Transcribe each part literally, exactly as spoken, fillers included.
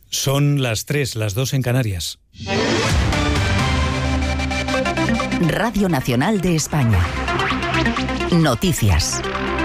Son las tres, las dos en Canarias. Radio Nacional de España. Noticias.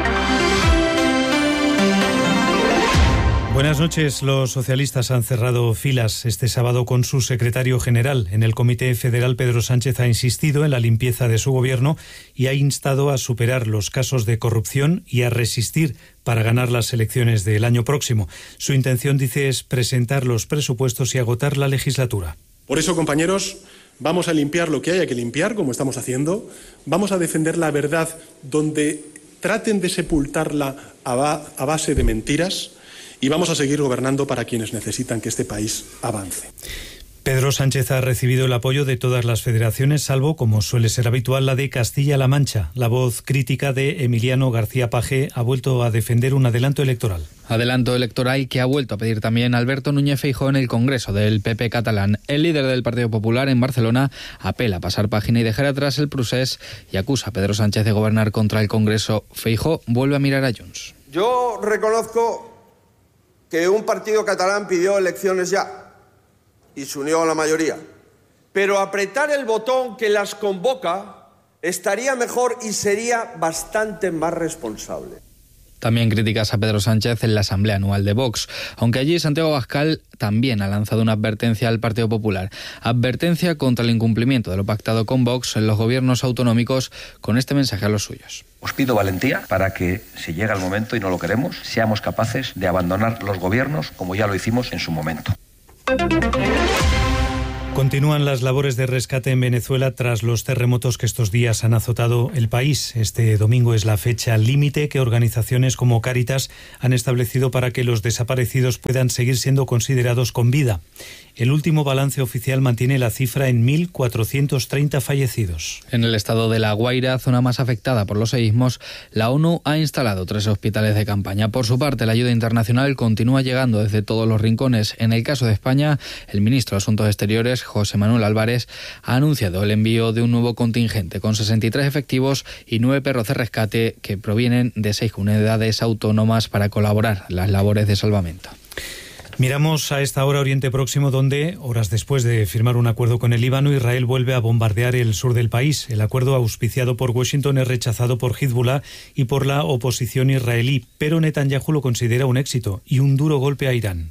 Buenas noches. Los socialistas han cerrado filas este sábado con su secretario general. En el Comité Federal, Pedro Sánchez ha insistido en la limpieza de su gobierno y ha instado a superar los casos de corrupción y a resistir para ganar las elecciones del año próximo. Su intención, dice, es presentar los presupuestos y agotar la legislatura. Por eso, compañeros, vamos a limpiar lo que haya que limpiar, como estamos haciendo. Vamos a defender la verdad donde traten de sepultarla a, ba- a base de mentiras. Y vamos a seguir gobernando para quienes necesitan que este país avance. Pedro Sánchez ha recibido el apoyo de todas las federaciones, salvo, como suele ser habitual, la de Castilla-La Mancha. La voz crítica de Emiliano García Paje ha vuelto a defender un adelanto electoral. Adelanto electoral que ha vuelto a pedir también Alberto Núñez Feijóo en el Congreso del P P catalán. El líder del Partido Popular en Barcelona apela a pasar página y dejar atrás el procés y acusa a Pedro Sánchez de gobernar contra el Congreso. Feijóo vuelve a mirar a Junts. Yo reconozco que un partido catalán pidió elecciones ya y se unió a la mayoría. Pero apretar el botón que las convoca estaría mejor y sería bastante más responsable. También críticas a Pedro Sánchez en la Asamblea Anual de Vox, aunque allí Santiago Abascal también ha lanzado una advertencia al Partido Popular. Advertencia contra el incumplimiento de lo pactado con Vox en los gobiernos autonómicos, con este mensaje a los suyos. Os pido valentía para que, si llega el momento y no lo queremos, seamos capaces de abandonar los gobiernos como ya lo hicimos en su momento. Continúan las labores de rescate en Venezuela tras los terremotos que estos días han azotado el país. Este domingo es la fecha límite que organizaciones como Cáritas han establecido para que los desaparecidos puedan seguir siendo considerados con vida. El último balance oficial mantiene la cifra en mil cuatrocientos treinta fallecidos. En el estado de La Guaira, zona más afectada por los seísmos, la ONU ha instalado tres hospitales de campaña. Por su parte, la ayuda internacional continúa llegando desde todos los rincones. En el caso de España, el ministro de Asuntos Exteriores, José Manuel Álvarez, ha anunciado el envío de un nuevo contingente con sesenta y tres efectivos y nueve perros de rescate que provienen de seis comunidades autónomas para colaborar en las labores de salvamento. Miramos a esta hora Oriente Próximo, donde, horas después de firmar un acuerdo con el Líbano, Israel vuelve a bombardear el sur del país. El acuerdo auspiciado por Washington es rechazado por Hezbollah y por la oposición israelí, pero Netanyahu lo considera un éxito y un duro golpe a Irán.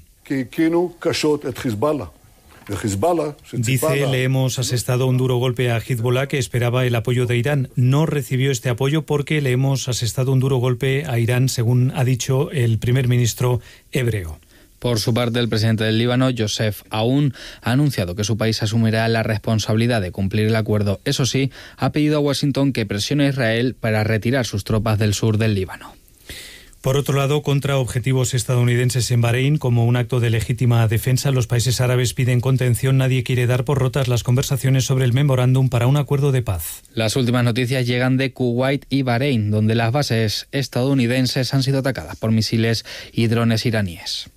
Dice, le hemos asestado un duro golpe a Hezbollah, que esperaba el apoyo de Irán. No recibió este apoyo porque le hemos asestado un duro golpe a Irán, según ha dicho el primer ministro hebreo. Por su parte, el presidente del Líbano, Youssef Aoun, ha anunciado que su país asumirá la responsabilidad de cumplir el acuerdo. Eso sí, ha pedido a Washington que presione a Israel para retirar sus tropas del sur del Líbano. Por otro lado, contra objetivos estadounidenses en Bahrein, como un acto de legítima defensa, los países árabes piden contención. Nadie quiere dar por rotas las conversaciones sobre el memorándum para un acuerdo de paz. Las últimas noticias llegan de Kuwait y Bahrein, donde las bases estadounidenses han sido atacadas por misiles y drones iraníes.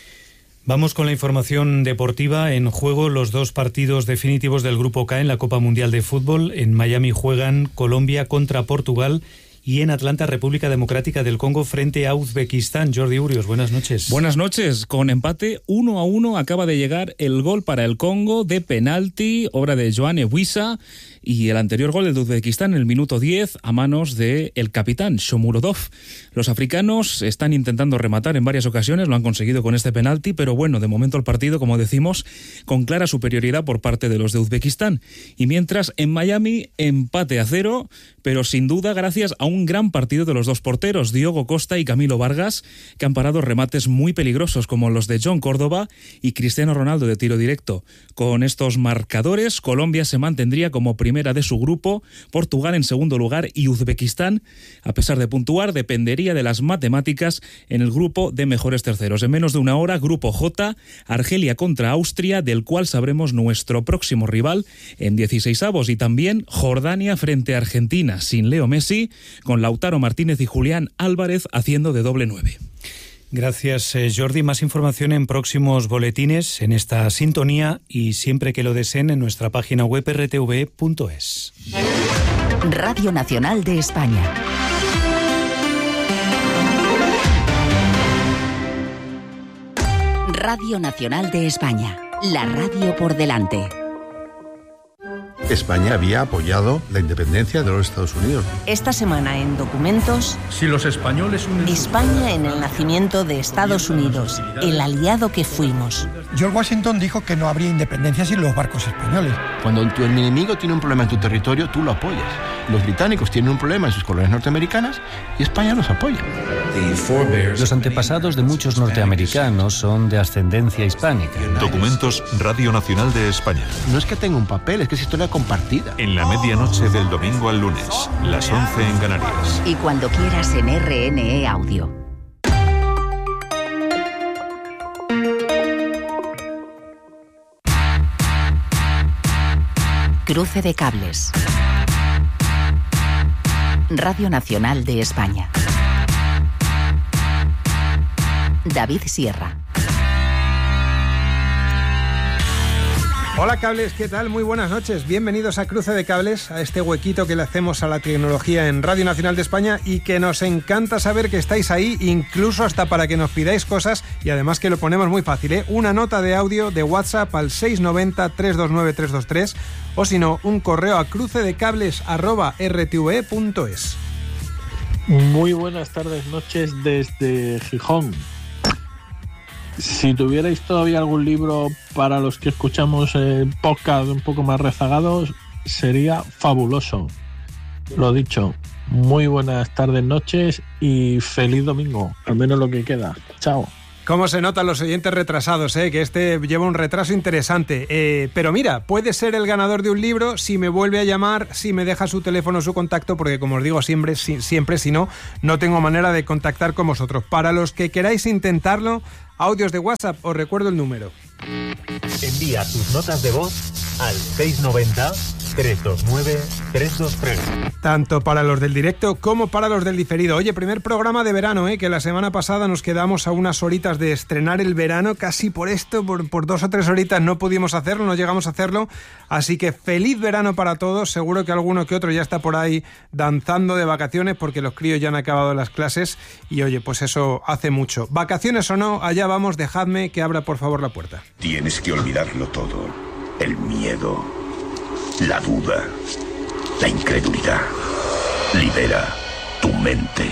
Vamos con la información deportiva. En juego los dos partidos definitivos del Grupo K en la Copa Mundial de Fútbol. En Miami juegan Colombia contra Portugal y en Atlanta, República Democrática del Congo frente a Uzbekistán. Jordi Urios, buenas noches. Buenas noches. Con empate uno a uno acaba de llegar el gol para el Congo de penalti, obra de Joanne Wissa, y el anterior gol del de Uzbekistán en el minuto diez a manos del capitán Shomurodov. Los africanos están intentando rematar en varias ocasiones, lo han conseguido con este penalti, pero bueno, de momento el partido, como decimos, con clara superioridad por parte de los de Uzbekistán. Y mientras en Miami, empate a cero, pero sin duda gracias a un gran partido de los dos porteros, Diogo Costa y Camilo Vargas, que han parado remates muy peligrosos como los de John Córdoba y Cristiano Ronaldo de tiro directo. Con estos marcadores, Colombia se mantendría como primera de su grupo, Portugal en segundo lugar y Uzbekistán, a pesar de puntuar, dependería de las matemáticas en el grupo de mejores terceros. En menos de una hora, Grupo J, Argelia contra Austria, del cual sabremos nuestro próximo rival en dieciseisavos, y también Jordania frente a Argentina, sin Leo Messi, con Lautaro Martínez y Julián Álvarez haciendo de doble nueve. Gracias, Jordi. Más información en próximos boletines en esta sintonía y siempre que lo deseen en nuestra página web erre te ve punto es. Radio Nacional de España. Radio Nacional de España, la radio por delante. España había apoyado la independencia de los Estados Unidos. Esta semana en Documentos, si los españoles unen España en el nacimiento de Estados Unidos, el aliado que fuimos. George Washington dijo que no habría independencia sin los barcos españoles. Cuando tu enemigo tiene un problema en tu territorio, tú lo apoyas. Los británicos tienen un problema en sus colonias norteamericanas y España los apoya. Los antepasados de muchos norteamericanos son de ascendencia hispánica. Documentos Radio Nacional de España. No es que tenga un papel, es que es historia compartida. En la medianoche del domingo al lunes, las once en Canarias. Y cuando quieras en R N E Audio. Cruce de cables. Radio Nacional de España. David Sierra. Hola cables, ¿qué tal? Muy buenas noches. Bienvenidos a Cruce de Cables, a este huequito que le hacemos a la tecnología en Radio Nacional de España y que nos encanta saber que estáis ahí, incluso hasta para que nos pidáis cosas y además que lo ponemos muy fácil, ¿eh? Una nota de audio de WhatsApp al seis nueve cero, tres dos nueve, tres dos tres o si no, un correo a crucedecables arroba r t v punto es. Muy buenas tardes, noches desde Gijón. Si tuvierais todavía algún libro para los que escuchamos el podcast un poco más rezagados, sería fabuloso. Lo dicho, muy buenas tardes, noches y feliz domingo, al menos lo que queda. Chao. Cómo se notan los oyentes retrasados, ¿eh? Que este lleva un retraso interesante. Eh, pero mira, puede ser el ganador de un libro si me vuelve a llamar, si me deja su teléfono, su contacto, porque como os digo siempre, si, siempre, si no, no tengo manera de contactar con vosotros. Para los que queráis intentarlo, audios de WhatsApp, os recuerdo el número. Envía tus notas de voz al seis nueve cero, tres dos nueve, tres dos tres. Tanto para los del directo como para los del diferido. Oye, primer programa de verano, ¿eh? Que la semana pasada nos quedamos a unas horitas de estrenar el verano, casi por esto, por, por dos o tres horitas no pudimos hacerlo, no llegamos a hacerlo, así que feliz verano para todos. Seguro que alguno que otro ya está por ahí danzando de vacaciones porque los críos ya han acabado las clases y oye, pues eso hace mucho. Vacaciones o no, allá vamos, dejadme que abra por favor la puerta. Tienes que olvidarlo todo, el miedo, la duda, la incredulidad. Libera tu mente.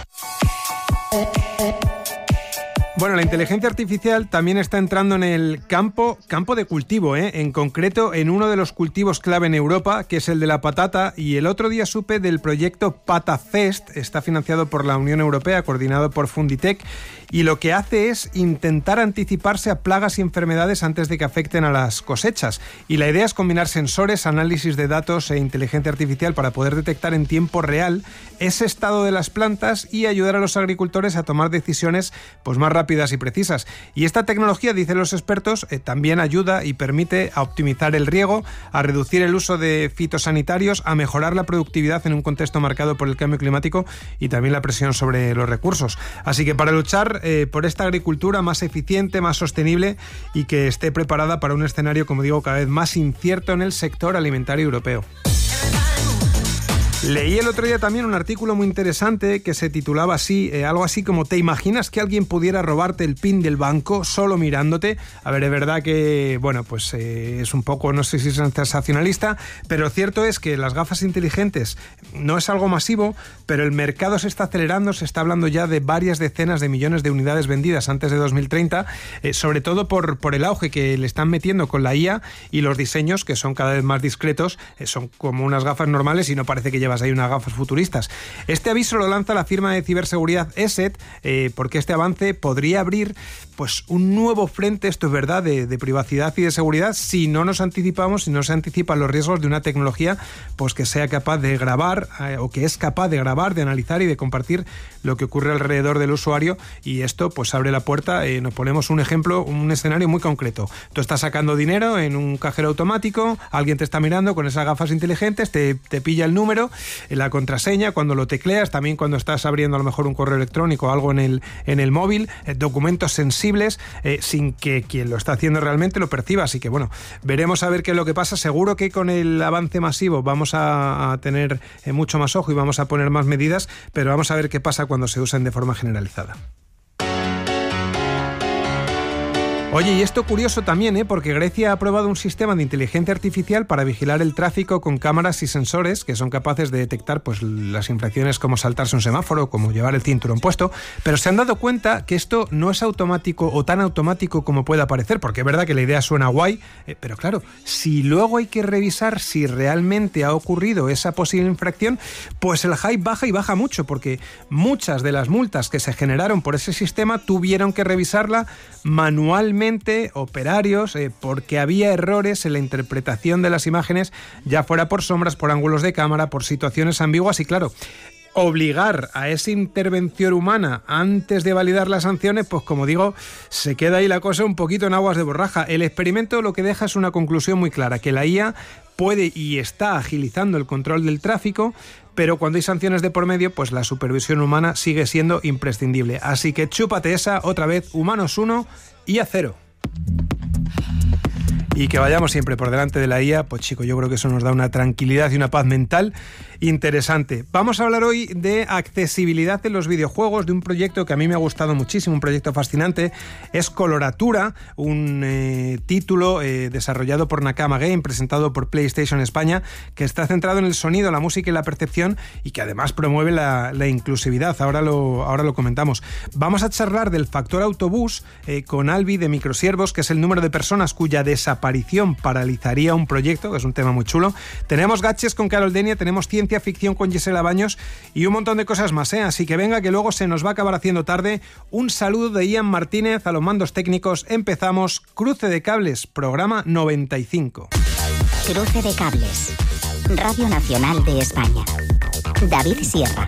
Bueno, la inteligencia artificial también está entrando en el campo, campo de cultivo, ¿eh? En concreto en uno de los cultivos clave en Europa, que es el de la patata, y el otro día supe del proyecto PataFest, está financiado por la Unión Europea, coordinado por Funditec, y lo que hace es intentar anticiparse a plagas y enfermedades antes de que afecten a las cosechas. Y la idea es combinar sensores, análisis de datos e inteligencia artificial para poder detectar en tiempo real ese estado de las plantas y ayudar a los agricultores a tomar decisiones pues, más rápidas y precisas. Y esta tecnología, dicen los expertos, eh, también ayuda y permite a optimizar el riego, a reducir el uso de fitosanitarios, a mejorar la productividad en un contexto marcado por el cambio climático y también la presión sobre los recursos. Así que para luchar Eh, por esta agricultura más eficiente, más sostenible y que esté preparada para un escenario, como digo, cada vez más incierto en el sector alimentario europeo. Leí el otro día también un artículo muy interesante que se titulaba así, eh, algo así como ¿te imaginas que alguien pudiera robarte el PIN del banco solo mirándote? A ver, es verdad que, bueno, pues eh, es un poco, no sé si es sensacionalista, pero cierto es que las gafas inteligentes no es algo masivo, pero el mercado se está acelerando, se está hablando ya de varias decenas de millones de unidades vendidas antes de dos mil treinta, eh, sobre todo por, por el auge que le están metiendo con la I A y los diseños que son cada vez más discretos, eh, son como unas gafas normales y no parece que lleva hay unas gafas futuristas. Este aviso lo lanza la firma de ciberseguridad ESET eh, porque este avance podría abrir pues un nuevo frente, esto es verdad, de, de privacidad y de seguridad si no nos anticipamos, si no se anticipan los riesgos de una tecnología pues que sea capaz de grabar eh, o que es capaz de grabar, de analizar y de compartir lo que ocurre alrededor del usuario y esto pues abre la puerta, eh, nos ponemos un ejemplo, un escenario muy concreto. Tú estás sacando dinero en un cajero automático, alguien te está mirando con esas gafas inteligentes, te, te pilla el número, la contraseña, cuando lo tecleas, también cuando estás abriendo a lo mejor un correo electrónico o algo en el, en el móvil, eh, documentos sensibles, eh, sin que quien lo está haciendo realmente lo perciba. Así que bueno, veremos a ver qué es lo que pasa. Seguro que con el avance masivo vamos a, a tener eh, mucho más ojo y vamos a poner más medidas, pero vamos a ver qué pasa cuando se usen de forma generalizada. Oye, y esto curioso también, ¿eh? Porque Grecia ha aprobado un sistema de inteligencia artificial para vigilar el tráfico con cámaras y sensores que son capaces de detectar pues, las infracciones como saltarse un semáforo, como llevar el cinturón puesto, pero se han dado cuenta que esto no es automático o tan automático como puede parecer, porque es verdad que la idea suena guay, eh, pero claro, si luego hay que revisar si realmente ha ocurrido esa posible infracción, pues el hype baja y baja mucho, porque muchas de las multas que se generaron por ese sistema tuvieron que revisarla manualmente operarios eh, porque había errores en la interpretación de las imágenes, ya fuera por sombras, por ángulos de cámara, por situaciones ambiguas y claro, obligar a esa intervención humana antes de validar las sanciones, pues como digo, se queda ahí la cosa un poquito en aguas de borraja. El experimento lo que deja es una conclusión muy clara, que la I A puede y está agilizando el control del tráfico, pero cuando hay sanciones de por medio, pues la supervisión humana sigue siendo imprescindible. Así que chúpate esa, otra vez, humanos uno y a cero. Y que vayamos siempre por delante de la I A, pues chico, yo creo que eso nos da una tranquilidad y una paz mental interesante. Vamos a hablar hoy de accesibilidad en los videojuegos, de un proyecto que a mí me ha gustado muchísimo, un proyecto fascinante. Es Coloratura, un eh, título eh, desarrollado por Nakama Game, presentado por PlayStation España, que está centrado en el sonido, la música y la percepción y que además promueve la, la inclusividad. Ahora lo, ahora lo comentamos. Vamos a charlar del factor autobús eh, con Albi de Microsiervos, que es el número de personas cuya desaparición paralizaría un proyecto, que es un tema muy chulo. Tenemos Gaches con Carol Denia, tenemos ciencia ficción con Gisela Baños y un montón de cosas más, ¿eh? Así que venga, que luego se nos va a acabar haciendo tarde. Un saludo de Ian Martínez a los mandos técnicos. Empezamos Cruce de Cables, programa noventa y cinco. Cruce de Cables, Radio Nacional de España. David Sierra.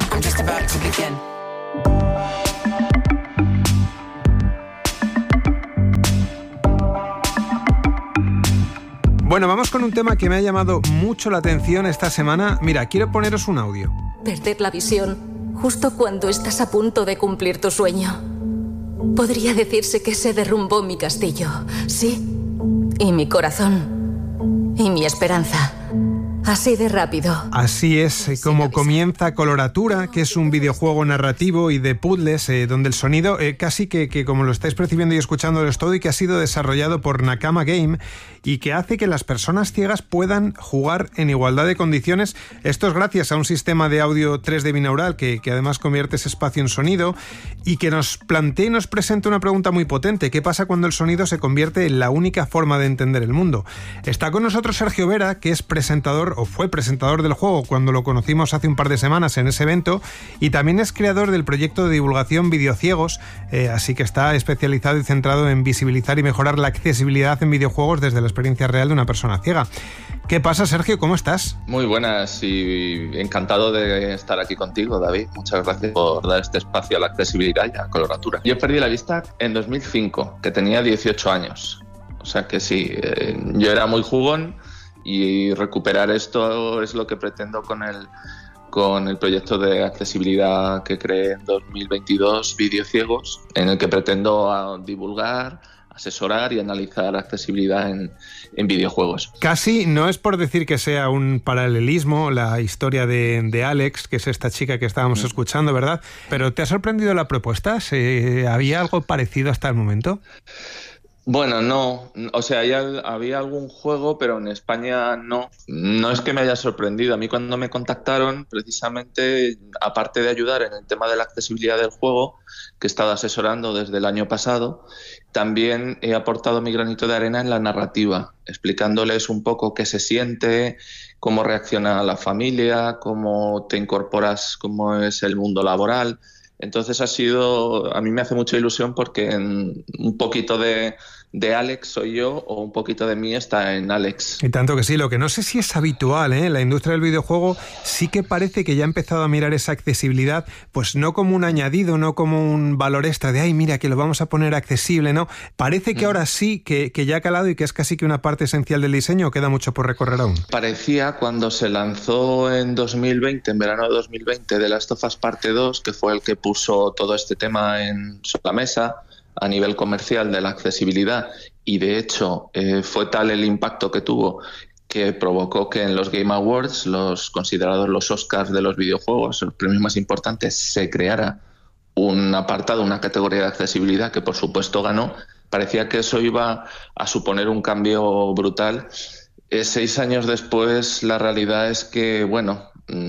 Bueno, vamos con un tema que me ha llamado mucho la atención esta semana. Mira, quiero poneros un audio. Perder la visión justo cuando estás a punto de cumplir tu sueño. Podría decirse que se derrumbó mi castillo, sí, y mi corazón, y mi esperanza. Así de rápido. Así es como comienza Coloratura, que es un videojuego narrativo y de puzzles eh, donde el sonido eh, casi que, que como lo estáis percibiendo y escuchando es todo y que ha sido desarrollado por Nakama Game y que hace que las personas ciegas puedan jugar en igualdad de condiciones. Esto es gracias a un sistema de audio tres D binaural que, que además convierte ese espacio en sonido y que nos plantea y nos presenta una pregunta muy potente. ¿Qué pasa cuando el sonido se convierte en la única forma de entender el mundo? Está con nosotros Sergio Vera, que es presentador o fue presentador del juego cuando lo conocimos hace un par de semanas en ese evento y también es creador del proyecto de divulgación Videociegos, eh, así que está especializado y centrado en visibilizar y mejorar la accesibilidad en videojuegos desde la experiencia real de una persona ciega. ¿Qué pasa, Sergio? ¿Cómo estás? Muy buenas y encantado de estar aquí contigo, David. Muchas gracias por dar este espacio a la accesibilidad y a Coloratura. Yo perdí la vista en dos mil cinco, que tenía dieciocho años. O sea que sí, eh, yo era muy jugón y recuperar esto es lo que pretendo con el, con el proyecto de accesibilidad que creé en dos mil veintidós, Videociegos, en el que pretendo divulgar, asesorar y analizar accesibilidad en, en videojuegos. Casi no es por decir que sea un paralelismo la historia de, de Alex, que es esta chica que estábamos mm. escuchando, ¿verdad? Pero ¿te ha sorprendido la propuesta? ¿Se, ¿Había algo parecido hasta el momento? Bueno, no, o sea, ya había algún juego, pero en España no. No es que me haya sorprendido. A mí cuando me contactaron, precisamente, aparte de ayudar en el tema de la accesibilidad del juego, que he estado asesorando desde el año pasado, también he aportado mi granito de arena en la narrativa, explicándoles un poco qué se siente, cómo reacciona la familia, cómo te incorporas, cómo es el mundo laboral. Entonces ha sido, a mí me hace mucha ilusión porque en un poquito de, de Alex soy yo o un poquito de mí está en Alex. Y tanto que sí, lo que no sé si es habitual, ¿eh? La industria del videojuego sí que parece que ya ha empezado a mirar esa accesibilidad, pues no como un añadido, no como un valor extra de, ay, mira, que lo vamos a poner accesible, ¿no? Parece que mm. ahora sí, que, que ya ha calado y que es casi que una parte esencial del diseño, queda mucho por recorrer aún. Parecía cuando se lanzó en dos mil veinte, en verano de dos mil veinte, The Last of Us Parte dos, que fue el que puso todo este tema en la mesa a nivel comercial de la accesibilidad y de hecho eh, fue tal el impacto que tuvo que provocó que en los Game Awards, los considerados los Oscars de los videojuegos, los premios más importantes, se creara un apartado, una categoría de accesibilidad que por supuesto ganó. parecía que eso iba a suponer un cambio brutal. Eh, seis años después, la realidad es que, bueno,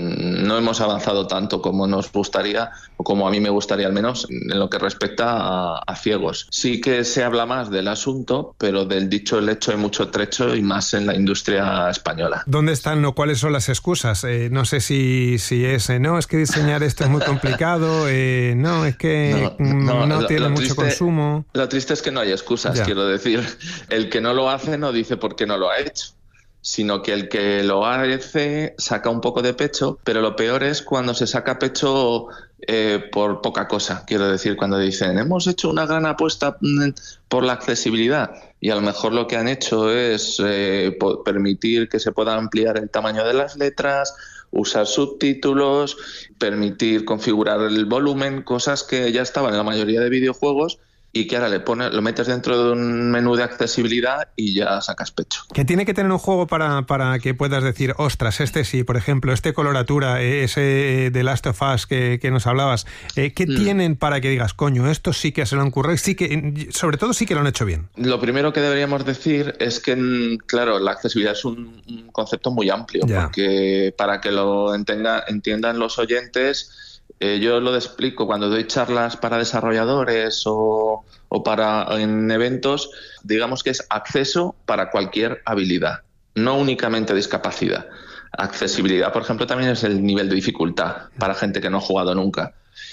no hemos avanzado tanto como nos gustaría, o como a mí me gustaría al menos, en lo que respecta a, a ciegos. Sí que se habla más del asunto, pero del dicho el hecho hay mucho trecho, y más en la industria española. ¿Dónde están o cuáles son las excusas? Eh, no sé si, si es, eh, no, es que diseñar esto es muy complicado, eh, no, es que no, no, no lo, tiene lo mucho triste, consumo. Lo triste es que no hay excusas, ya. Quiero decir. El que no lo hace no dice por qué no lo ha hecho, sino que el que lo hace saca un poco de pecho, pero lo peor es cuando se saca pecho eh, por poca cosa. Quiero decir, cuando dicen, hemos hecho una gran apuesta por la accesibilidad, y a lo mejor lo que han hecho es eh, permitir que se pueda ampliar el tamaño de las letras, usar subtítulos, permitir configurar el volumen, cosas que ya estaban en la mayoría de videojuegos, y que ahora le pones, lo metes dentro de un menú de accesibilidad y ya sacas pecho. ¿Qué tiene que tener un juego para, para que puedas decir, ostras, este sí, por ejemplo, este Coloratura, ese de Last of Us que, que nos hablabas, eh, ¿qué mm. tienen para que digas, coño, esto sí que se lo han currado, sí que, sobre todo sí que lo han hecho bien? Lo primero que deberíamos decir es que, claro, la accesibilidad es un, un concepto muy amplio, ya. Porque para que lo entienda, entiendan los oyentes... Eh, yo lo explico cuando doy charlas para desarrolladores o, o para en eventos, digamos que es acceso para cualquier habilidad, no únicamente discapacidad. Accesibilidad, por ejemplo, también es el nivel de dificultad para gente que no ha jugado nunca.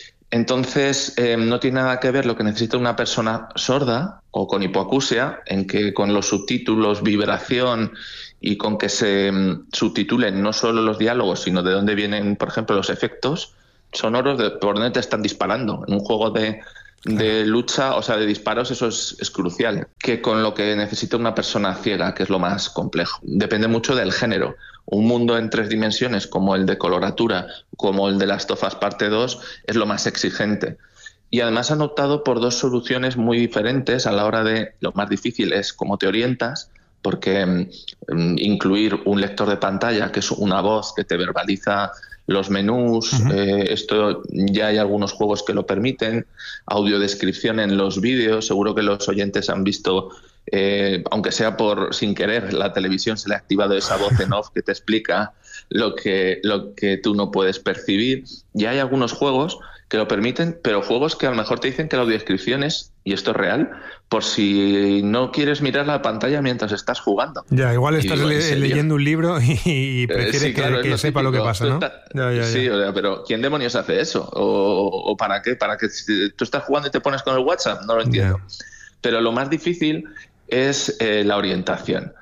Entonces, eh, no tiene nada que ver lo que necesita una persona sorda o con hipoacusia, en que con los subtítulos, vibración y con que se um, subtitulen no solo los diálogos, sino de dónde vienen, por ejemplo, los efectos sonoros, de por dónde te están disparando. En un juego de, de lucha, o sea, de disparos, eso es, es crucial. Que con lo que necesita una persona ciega, que es lo más complejo. Depende mucho del género. Un mundo en tres dimensiones, como el de Coloratura, como el de Last of Us Parte dos, es lo más exigente. Y además han optado por dos soluciones muy diferentes a la hora de... Lo más difícil es cómo te orientas, porque um, incluir un lector de pantalla, que es una voz que te verbaliza los menús, uh-huh. eh, esto ya hay algunos juegos que lo permiten, audiodescripción en los vídeos, seguro que los oyentes han visto, eh, aunque sea por sin querer, la televisión se le ha activado esa voz en off que te explica lo que, lo que tú no puedes percibir. Ya hay algunos juegos que lo permiten, pero juegos que a lo mejor te dicen que la audiodescripción es, y esto es real, por si no quieres mirar la pantalla mientras estás jugando. Ya, igual estás digo, le- leyendo un libro y, y prefieres eh, sí, claro, que, que lo sepa típico. Lo que pasa, ¿no? Está... Ya, ya, sí, ya. Pero ¿quién demonios hace eso? ¿O, o para qué? ¿Para que si tú estás jugando y te pones con el WhatsApp? No lo entiendo. Ya. Pero lo más difícil es eh, la orientación.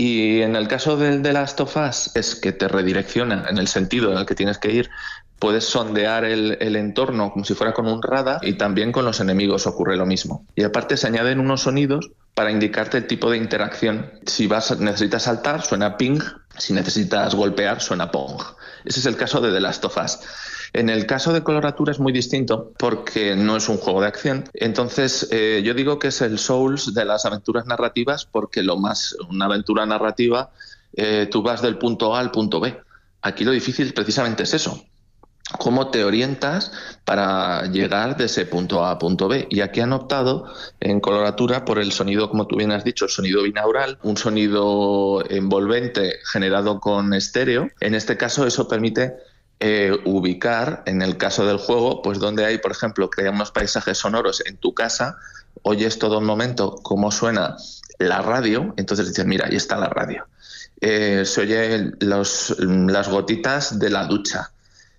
Y en el caso del de Last of Us es que te redirecciona en el sentido en el que tienes que ir. Puedes sondear el, el entorno como si fuera con un radar, y también con los enemigos ocurre lo mismo. Y aparte se añaden unos sonidos para indicarte el tipo de interacción. Si vas necesitas saltar, suena ping. Si necesitas golpear, suena pong. Ese es el caso de The Last of Us. En el caso de Coloratura es muy distinto porque no es un juego de acción. Entonces, eh, yo digo que es el Souls de las aventuras narrativas, porque lo más una aventura narrativa, eh, tú vas del punto A al punto B. Aquí lo difícil precisamente es eso. ¿Cómo te orientas para llegar de ese punto A a punto B? Y aquí han optado en Coloratura por el sonido, como tú bien has dicho, el sonido binaural, un sonido envolvente generado con estéreo. En este caso eso permite eh, ubicar, en el caso del juego, pues donde hay, por ejemplo, crear unos paisajes sonoros en tu casa, oyes todo un momento cómo suena la radio, entonces dices, mira, ahí está la radio. Eh, se oye los, las gotitas de la ducha.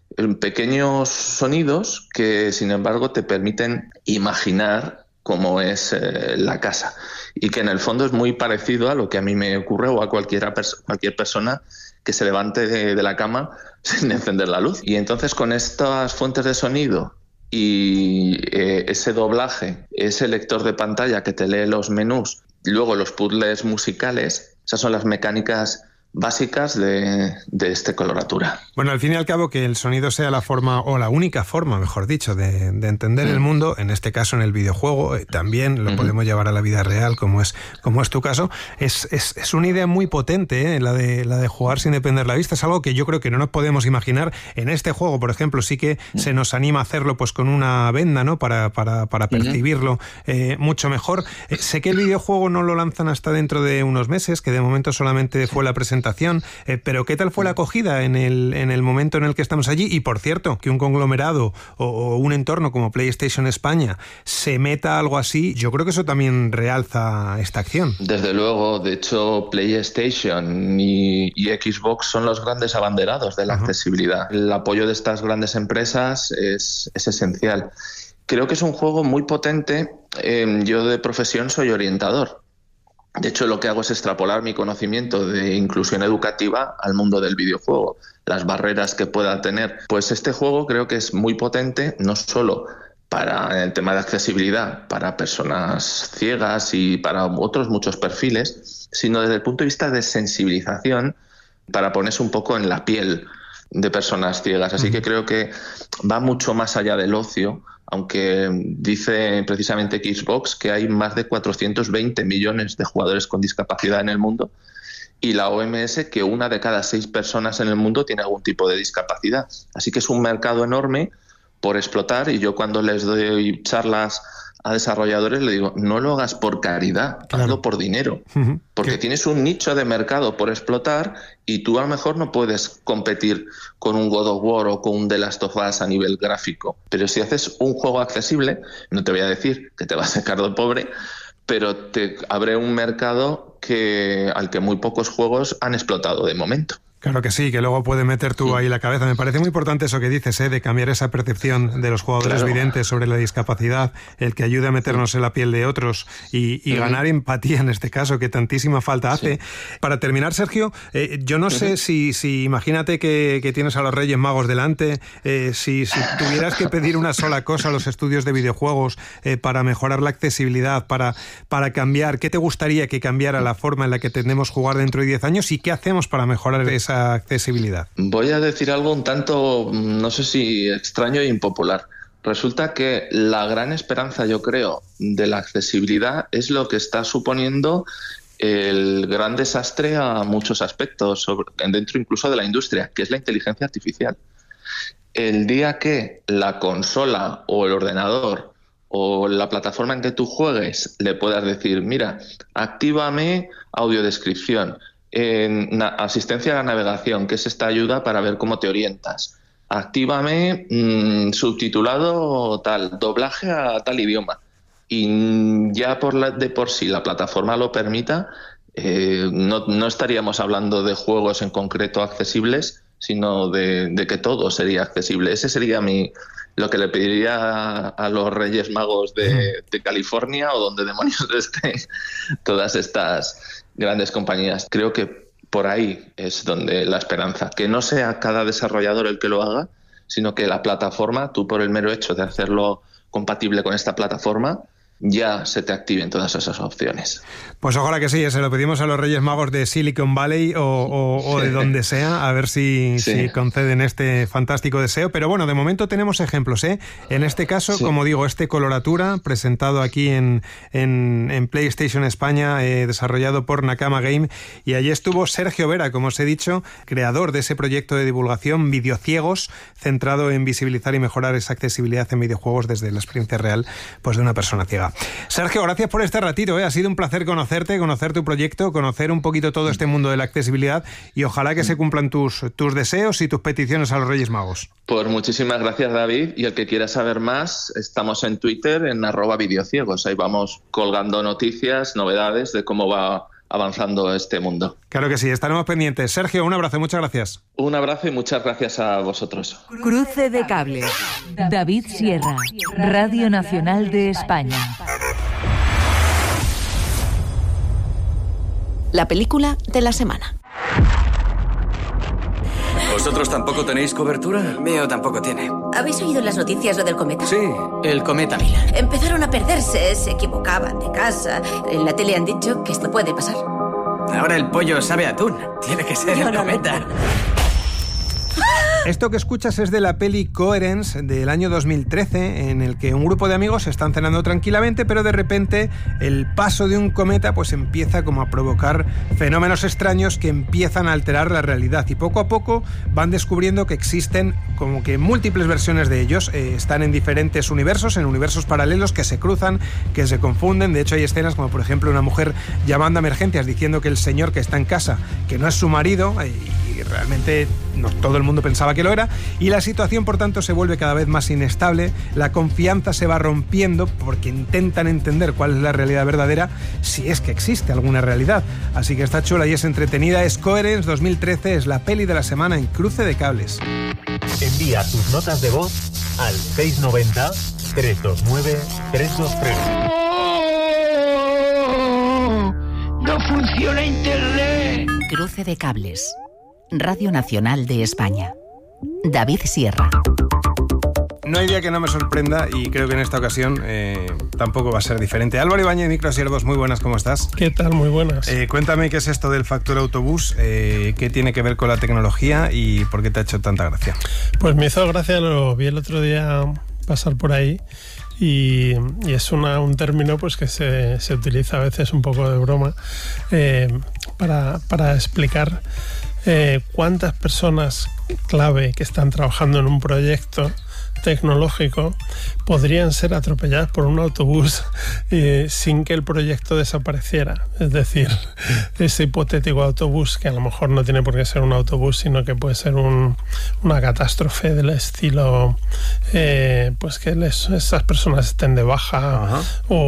Pequeños sonidos que, sin embargo, te permiten imaginar cómo es eh, la casa, y que en el fondo es muy parecido a lo que a mí me ocurre o a cualquiera pers- cualquier persona que se levante de, de la cama sin encender la luz. Y entonces, con estas fuentes de sonido y eh, ese doblaje, ese lector de pantalla que te lee los menús, y luego los puzzles musicales, esas son las mecánicas básicas de, de esta coloratura. Bueno, al fin y al cabo, que el sonido sea la forma, o la única forma, mejor dicho, de, de entender mm. el mundo, en este caso en el videojuego, eh, también lo mm-hmm. podemos llevar a la vida real, como es, como es tu caso, es, es, es una idea muy potente, eh, la, de, la de jugar sin depender la vista. Es algo que yo creo que no nos podemos imaginar. En este juego, por ejemplo, sí que mm. se nos anima a hacerlo pues con una venda, ¿no? Para, para, para percibirlo eh, mucho mejor. Eh, sé que el videojuego no lo lanzan hasta dentro de unos meses, que de momento solamente fue la presentación. Eh, pero ¿qué tal fue la acogida en el, en el momento en el que estamos allí? Y por cierto, que un conglomerado o, o un entorno como PlayStation España se meta algo así, yo creo que eso también realza esta acción. Desde luego, de hecho PlayStation y, y Xbox son los grandes abanderados de la Ajá. accesibilidad. El apoyo de estas grandes empresas es, es esencial. Creo que es un juego muy potente. Eh, yo de profesión soy orientador. De hecho, lo que hago es extrapolar mi conocimiento de inclusión educativa al mundo del videojuego, las barreras que pueda tener. Pues este juego creo que es muy potente, no solo para el tema de accesibilidad, para personas ciegas y para otros muchos perfiles, sino desde el punto de vista de sensibilización, para ponerse un poco en la piel de personas ciegas. Así que creo que va mucho más allá del ocio, aunque dice precisamente Xbox que hay más de cuatrocientos veinte millones de jugadores con discapacidad en el mundo, y la O M S que una de cada seis personas en el mundo tiene algún tipo de discapacidad. Así que es un mercado enorme por explotar, y yo cuando les doy charlas a desarrolladores le digo, no lo hagas por caridad, claro. hazlo por dinero, uh-huh. porque ¿Qué? tienes un nicho de mercado por explotar, y tú a lo mejor no puedes competir con un God of War o con un The Last of Us a nivel gráfico, pero si haces un juego accesible, no te voy a decir que te vas a sacar de pobre, pero te abre un mercado que, al que muy pocos juegos han explotado de momento. Claro que sí, que luego puede meter tú ahí la cabeza. Me parece muy importante eso que dices, ¿eh? de cambiar esa percepción de los jugadores claro. videntes sobre la discapacidad, el que ayude a meternos en la piel de otros y, y uh-huh. ganar empatía en este caso, que tantísima falta hace. Sí. Para terminar, Sergio, eh, yo no uh-huh. sé si, si imagínate que, que tienes a los Reyes Magos delante, eh, si, si tuvieras que pedir una sola cosa a los estudios de videojuegos eh, para mejorar la accesibilidad, para, para cambiar, ¿qué te gustaría que cambiara la forma en la que tendemos jugar dentro de diez años y qué hacemos para mejorar esa accesibilidad? Voy a decir algo un tanto, no sé si extraño e impopular. Resulta que la gran esperanza, yo creo, de la accesibilidad es lo que está suponiendo el gran desastre a muchos aspectos, sobre, dentro incluso de la industria, que es la inteligencia artificial. El día que la consola o el ordenador o la plataforma en que tú juegues le puedas decir, mira, actívame audiodescripción, en asistencia a la navegación, que es esta ayuda para ver cómo te orientas. Actívame mmm, subtitulado tal, doblaje a tal idioma. Y ya por la, de por sí la plataforma lo permita, eh, no, no estaríamos hablando de juegos en concreto accesibles, sino de, de que todo sería accesible. Ese sería mi lo que le pediría a, a los Reyes Magos de, de California, o donde demonios estén todas estas grandes compañías. Creo que por ahí es donde la esperanza, que no sea cada desarrollador el que lo haga, sino que la plataforma, tú por el mero hecho de hacerlo compatible con esta plataforma, ya se te activen todas esas opciones. Pues ojalá que sí, se lo pedimos a los Reyes Magos de Silicon Valley o, o, o de donde sea, a ver si, sí. si conceden este fantástico deseo. Pero bueno, de momento tenemos ejemplos, ¿eh? En este caso, sí. como digo, este Coloratura, presentado aquí en, en, en PlayStation España, eh, desarrollado por Nakama Game, y allí estuvo Sergio Vera, como os he dicho, creador de ese proyecto de divulgación Videociegos, centrado en visibilizar y mejorar esa accesibilidad en videojuegos desde la experiencia real, pues de una persona ciega. Sergio, gracias por este ratito, ¿eh? Ha sido un placer conocerte, conocer tu proyecto, conocer un poquito todo este mundo de la accesibilidad, y ojalá que se cumplan tus, tus deseos y tus peticiones a los Reyes Magos. Pues muchísimas gracias, David, y el que quiera saber más, estamos en Twitter en arroba videociegos, ahí vamos colgando noticias, novedades de cómo va avanzando este mundo. Claro que sí, estaremos pendientes. Sergio, un abrazo, muchas gracias. Un abrazo y muchas gracias a vosotros. Cruce de cables. David Sierra, Radio Nacional de España. La película de la semana. ¿Vosotros tampoco tenéis cobertura? El mío tampoco tiene. ¿Habéis oído las noticias lo del cometa? Sí, el cometa Mila. Empezaron a perderse, se equivocaban de casa. En la tele han dicho que esto puede pasar. Ahora el pollo sabe a atún. Tiene que ser el cometa. Esto que escuchas es de la peli Coherence del año dos mil trece, en el que un grupo de amigos están cenando tranquilamente, pero de repente el paso de un cometa pues empieza como a provocar fenómenos extraños que empiezan a alterar la realidad, y poco a poco van descubriendo que existen como que múltiples versiones de ellos. Eh, están en diferentes universos, en universos paralelos que se cruzan, que se confunden. De hecho hay escenas como por ejemplo una mujer llamando a emergencias diciendo que el señor que está en casa, que no es su marido, eh, y realmente no todo el mundo pensaba que lo era, y la situación por tanto se vuelve cada vez más inestable. La confianza se va rompiendo porque intentan entender cuál es la realidad verdadera, si es que existe alguna realidad. Así que está chula y es entretenida. Es Coherence dos mil trece, es la peli de la semana en Cruce de Cables. Envía tus notas de voz al seis nueve cero, tres dos nueve, tres dos tres. ¡No funciona Internet! Cruce de Cables. Radio Nacional de España. David Sierra. No hay día que no me sorprenda, y creo que en esta ocasión eh, tampoco va a ser diferente. Álvaro Ibáñez, Microsiervos, muy buenas, ¿cómo estás? ¿Qué tal? Muy buenas. Eh, cuéntame qué es esto del factor autobús, eh, qué tiene que ver con la tecnología y por qué te ha hecho tanta gracia. Pues me hizo gracia, lo vi el otro día pasar por ahí. Y, y es una, un término pues que se, se utiliza a veces un poco de broma eh, para, para explicar eh, cuántas personas clave que están trabajando en un proyecto tecnológico podrían ser atropelladas por un autobús eh, sin que el proyecto desapareciera. Es decir, ese hipotético autobús, que a lo mejor no tiene por qué ser un autobús, sino que puede ser un, una catástrofe del estilo eh, pues que les, esas personas estén de baja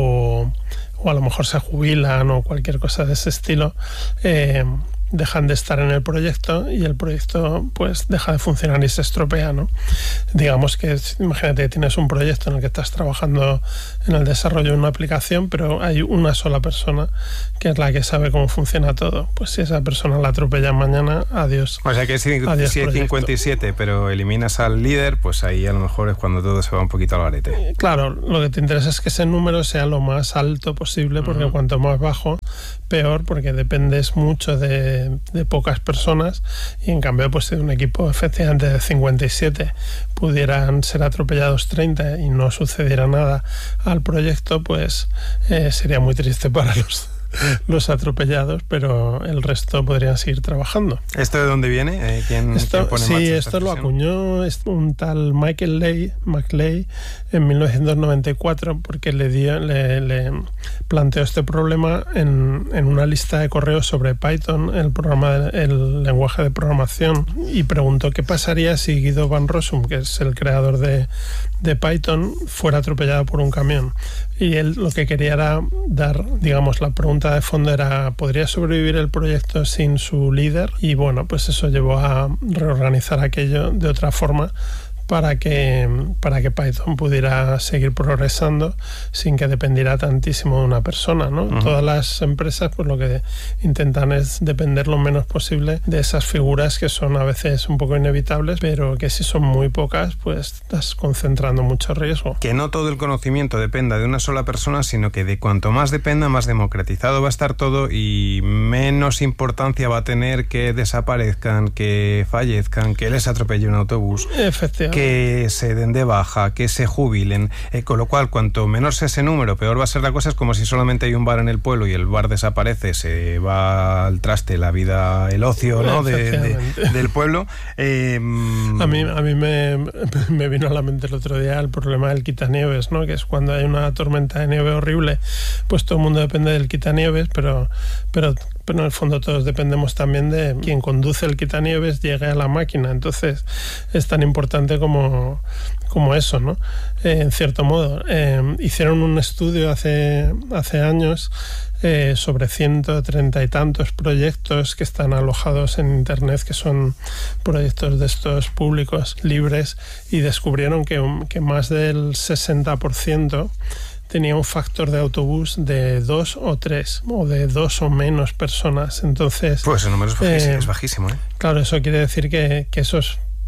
o, o a lo mejor se jubilan o cualquier cosa de ese estilo, eh, dejan de estar en el proyecto y el proyecto pues deja de funcionar y se estropea, ¿no? Digamos que, imagínate que tienes un proyecto en el que estás trabajando en el desarrollo de una aplicación, pero hay una sola persona que es la que sabe cómo funciona todo. Pues si esa persona la atropellan mañana, adiós. O sea que si, adiós si hay cincuenta y siete, pero eliminas al líder, pues ahí a lo mejor es cuando todo se va un poquito al garete. Claro, lo que te interesa es que ese número sea lo más alto posible, porque uh-huh. cuanto más bajo, peor, porque dependes mucho de de pocas personas, y en cambio pues de un equipo efectivamente de cincuenta y siete pudieran ser atropellados treinta y no sucediera nada al proyecto, pues eh, sería muy triste para los los atropellados, pero el resto podrían seguir trabajando. ¿Esto de dónde viene? Eh, ¿quién, esto, ¿quién pone sí, en marcha esto esta lo acuñó un tal Michael Lay, McLay en mil novecientos noventa y cuatro, porque le, dio, le, le planteó este problema en, en una lista de correos sobre Python, el, programa de, el lenguaje de programación, y preguntó qué pasaría si Guido van Rossum, que es el creador de, de Python, fuera atropellado por un camión. Y él lo que quería era dar, digamos, la pregunta de fondo era, ¿podría sobrevivir el proyecto sin su líder? Y bueno, pues eso llevó a reorganizar aquello de otra forma para que, para que Python pudiera seguir progresando sin que dependiera tantísimo de una persona, ¿no? Uh-huh. Todas las empresas pues lo que intentan es depender lo menos posible de esas figuras que son a veces un poco inevitables, pero que si son muy pocas, pues estás concentrando mucho riesgo. Que no todo el conocimiento dependa de una sola persona, sino que de cuanto más dependa, más democratizado va a estar todo y menos importancia va a tener que desaparezcan, que fallezcan, que les atropelle un autobús. Efectivamente. Que se den de baja, que se jubilen, eh, con lo cual cuanto menor sea ese número, peor va a ser la cosa. Es como si solamente hay un bar en el pueblo y el bar desaparece, se va al traste la vida, el ocio, ¿no? de, de, del pueblo. Eh, a mí, a mí me, me vino a la mente el otro día el problema del quitanieves, ¿no? Que es cuando hay una tormenta de nieve horrible, pues todo el mundo depende del quitanieves, pero, pero pero en el fondo todos dependemos también de quien conduce el quitanieves llegue a la máquina. Entonces es tan importante como, como eso, ¿no? Eh, en cierto modo. Eh, hicieron un estudio hace, hace años eh, sobre ciento treinta y tantos proyectos que están alojados en internet, que son proyectos de estos públicos libres, y descubrieron que, que más del sesenta por ciento tenía un factor de autobús de dos o tres, o de dos o menos personas. Entonces, pues el número es bajísimo, eh, es bajísimo, ¿eh? Claro, eso quiere decir que, que esos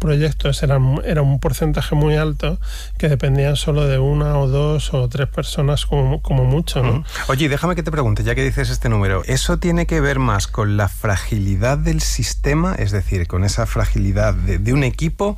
proyectos eran era un porcentaje muy alto que dependían solo de una o dos o tres personas como, como mucho, ¿no? Uh-huh. Oye, déjame que te pregunte, ya que dices este número, ¿eso tiene que ver más con la fragilidad del sistema, es decir, con esa fragilidad de, de un equipo,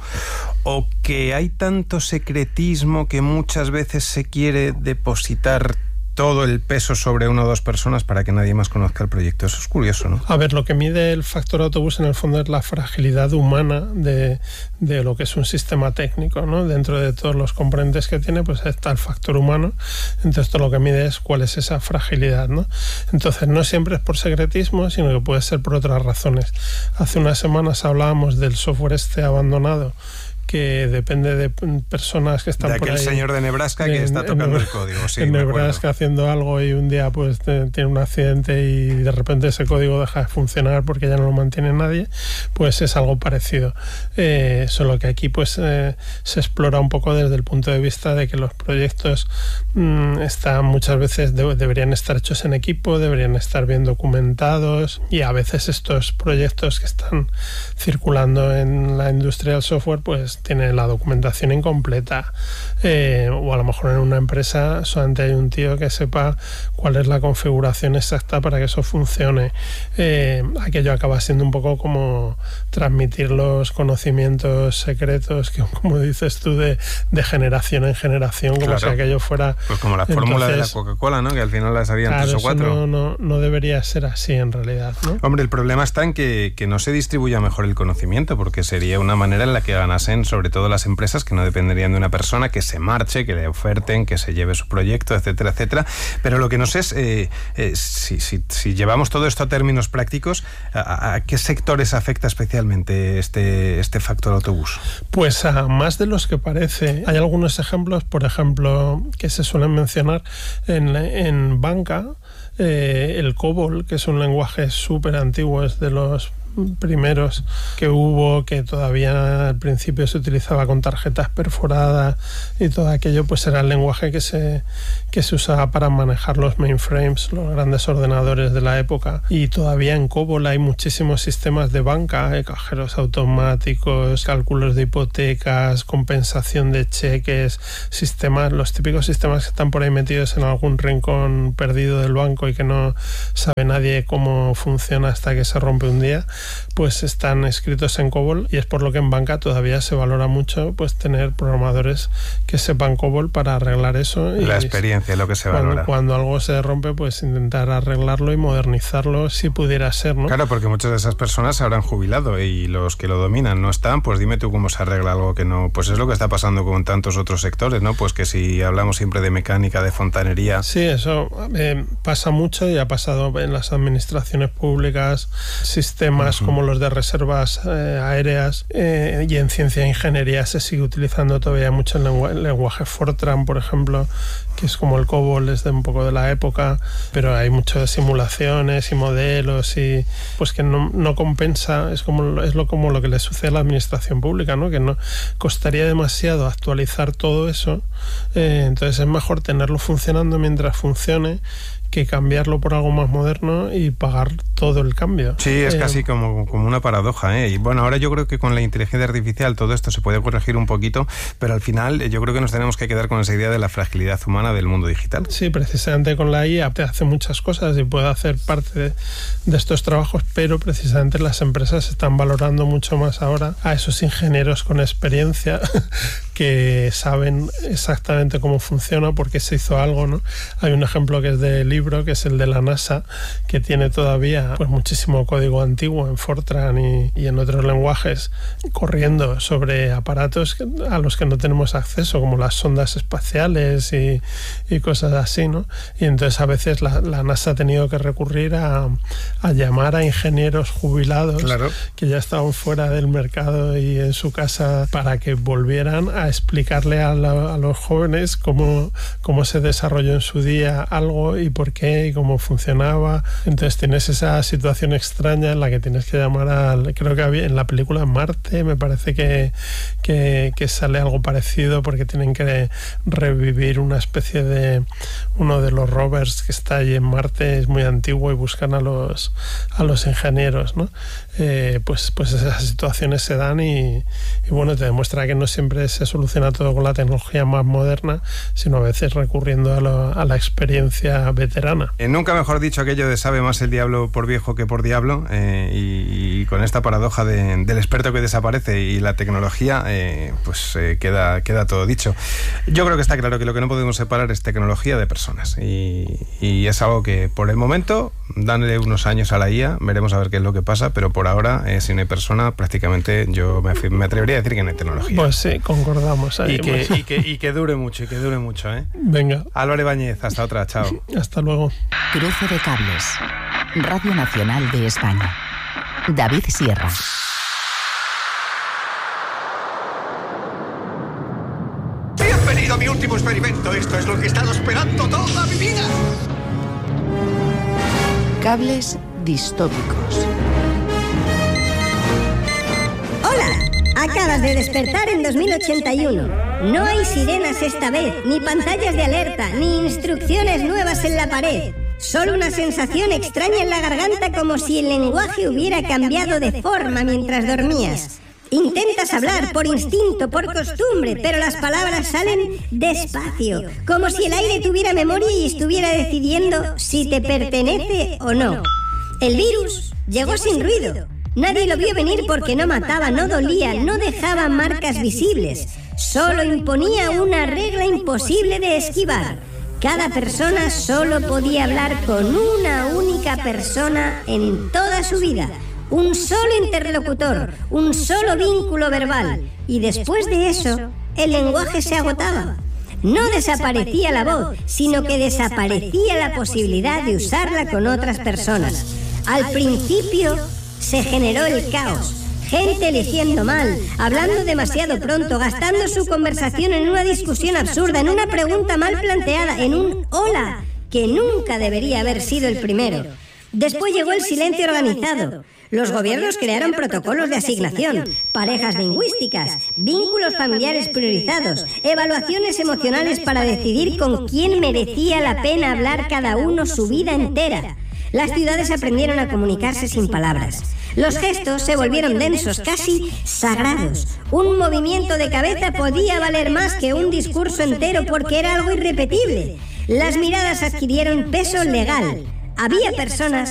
o que hay tanto secretismo que muchas veces se quiere depositar todo el peso sobre una o dos personas para que nadie más conozca el proyecto? Eso es curioso, ¿no? A ver, lo que mide el factor autobús en el fondo es la fragilidad humana de, de lo que es un sistema técnico, ¿no? Dentro de todos los componentes que tiene, pues está el factor humano. Entonces, todo lo que mide es cuál es esa fragilidad, ¿no? Entonces, no siempre es por secretismo, sino que puede ser por otras razones. Hace unas semanas hablábamos del software este abandonado, que depende de personas que están de por ahí. De aquel señor de Nebraska que en, está tocando en, el código, sí, en Nebraska haciendo algo y un día pues tiene un accidente y de repente ese código deja de funcionar porque ya no lo mantiene nadie, pues es algo parecido. Eh, solo que aquí pues eh, se explora un poco desde el punto de vista de que los proyectos mmm, están muchas veces de, deberían estar hechos en equipo, deberían estar bien documentados, y a veces estos proyectos que están circulando en la industria del software pues tiene la documentación incompleta, eh, o a lo mejor en una empresa solamente hay un tío que sepa cuál es la configuración exacta para que eso funcione. Eh, aquello acaba siendo un poco como transmitir los conocimientos secretos que, como dices tú, de, de generación en generación, como claro, si aquello fuera... Pues como la fórmula de la Coca-Cola, ¿no? Que al final las habían claro, tres o cuatro. No, no, no debería ser así en realidad, ¿no? Hombre, el problema está en que, que no se distribuya mejor el conocimiento, porque sería una manera en la que ganasen sobre todo las empresas, que no dependerían de una persona, que se marche, que le oferten, que se lleve su proyecto, etcétera, etcétera. Pero lo que no sé es eh, eh, si, si, si llevamos todo esto a términos prácticos, ¿a, a qué sectores afecta especialmente este, este factor autobús? Pues a más de los que parece. Hay algunos ejemplos, por ejemplo, que se suelen mencionar en, en banca, eh, el COBOL, que es un lenguaje súper antiguo, es de los primeros que hubo, que todavía al principio se utilizaba con tarjetas perforadas y todo aquello, pues era el lenguaje que se, que se usaba para manejar los mainframes, los grandes ordenadores de la época. Y todavía en COBOL hay muchísimos sistemas de banca, eh, cajeros automáticos, cálculos de hipotecas, compensación de cheques, sistemas, los típicos sistemas que están por ahí metidos en algún rincón perdido del banco y que no sabe nadie cómo funciona hasta que se rompe un día, pues están escritos en COBOL, y es por lo que en banca todavía se valora mucho pues tener programadores que sepan COBOL para arreglar eso. Y la experiencia es lo que se cuando, valora. Cuando algo se rompe, pues intentar arreglarlo y modernizarlo si pudiera ser, ¿no? Claro, porque muchas de esas personas se habrán jubilado y los que lo dominan no están, pues dime tú cómo se arregla algo que no... Pues es lo que está pasando con tantos otros sectores, ¿no? Pues que si hablamos siempre de mecánica, de fontanería... Sí, eso eh, pasa mucho y ha pasado en las administraciones públicas, sistemas como los de reservas eh, aéreas, eh, y en ciencia e ingeniería se sigue utilizando todavía mucho el, lengu- el lenguaje Fortran, por ejemplo, que es como el COBOL, es de un poco de la época, pero hay muchas simulaciones y modelos y pues que no, no compensa, es como es lo como lo que le sucede a la administración pública, ¿no? Que no costaría demasiado actualizar todo eso, eh, entonces es mejor tenerlo funcionando mientras funcione que cambiarlo por algo más moderno y pagar todo el cambio. Sí, es eh, casi como, como una paradoja, ¿eh? Y bueno, ahora yo creo que con la inteligencia artificial todo esto se puede corregir un poquito, pero al final yo creo que nos tenemos que quedar con esa idea de la fragilidad humana del mundo digital. Sí, precisamente con la I A te hace muchas cosas y puede hacer parte de, de estos trabajos, pero precisamente las empresas están valorando mucho más ahora a esos ingenieros con experiencia que saben exactamente cómo funciona, por qué se hizo algo, ¿no? Hay un ejemplo que es de libro, que es el de la NASA, que tiene todavía pues muchísimo código antiguo en Fortran y, y en otros lenguajes corriendo sobre aparatos a los que no tenemos acceso, como las sondas espaciales y, y cosas así, ¿no? Y entonces a veces la, la NASA ha tenido que recurrir a, a llamar a ingenieros jubilados, claro, que ya estaban fuera del mercado y en su casa, para que volvieran a explicarle a, la, a los jóvenes cómo, cómo se desarrolló en su día algo y por qué y cómo funcionaba. Entonces tienes esa situación extraña en la que tienes que llamar al... Creo que había, en la película Marte me parece que, que, que sale algo parecido, porque tienen que revivir una especie especie de uno de los rovers que está ahí en Marte, es muy antiguo y buscan a los a los ingenieros, ¿no? Eh, pues, pues esas situaciones se dan y, y bueno, te demuestra que no siempre se soluciona todo con la tecnología más moderna, sino a veces recurriendo a, lo, a la experiencia veterana. Eh, nunca mejor dicho aquello de sabe más el diablo por viejo que por diablo, eh, y, y con esta paradoja de, del experto que desaparece y la tecnología, eh, pues eh, queda, queda todo dicho. Yo creo que está claro que lo que no podemos separar es tecnología de personas, y, y es algo que por el momento, dándole unos años a la I A, veremos a ver qué es lo que pasa, pero por ahora, eh, si no hay persona, prácticamente yo me, me atrevería a decir que no hay tecnología. Pues sí, concordamos ahí. Y que, y que, y que dure mucho, y que dure mucho, ¿eh? Venga. Álvaro Ibáñez, hasta otra, chao. Hasta luego. Cruce de cables. Radio Nacional de España. David Sierra. Bienvenido a mi último experimento. Esto es lo que he estado esperando toda mi vida. Cables distópicos. ¡Hola! Acabas de despertar en dos mil ochenta y uno. No hay sirenas esta vez, ni pantallas de alerta, ni instrucciones nuevas en la pared. Solo una sensación extraña en la garganta, como si el lenguaje hubiera cambiado de forma mientras dormías. Intentas hablar por instinto, por costumbre, pero las palabras salen despacio, como si el aire tuviera memoria y estuviera decidiendo si te pertenece o no. El virus llegó sin ruido. Nadie lo vio venir porque no mataba, no dolía, no dejaba marcas visibles. Solo imponía una regla imposible de esquivar. Cada persona solo podía hablar con una única persona en toda su vida. Un solo interlocutor, un solo vínculo verbal. Y después de eso, el lenguaje se agotaba. No desaparecía la voz, sino que desaparecía la posibilidad de usarla con otras personas. Al principio se generó el caos. Gente eligiendo mal, hablando demasiado pronto, gastando su conversación en una discusión absurda, en una pregunta mal planteada, en un hola que nunca debería haber sido el primero. Después llegó el silencio organizado. Los gobiernos crearon protocolos de asignación, parejas lingüísticas, vínculos familiares priorizados, evaluaciones emocionales para decidir con quién merecía la pena hablar cada uno su vida entera. Las ciudades aprendieron a comunicarse sin palabras. Los gestos se volvieron densos, casi sagrados. Un movimiento de cabeza podía valer más que un discurso entero porque era algo irrepetible. Las miradas adquirieron peso legal. Había personas